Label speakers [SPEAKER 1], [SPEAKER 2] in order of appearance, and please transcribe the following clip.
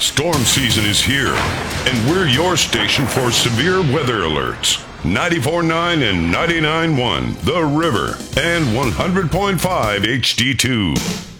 [SPEAKER 1] Storm season is here, and we're your station for severe weather alerts. 94.9 and 99.1 The River, and 100.5 HD2.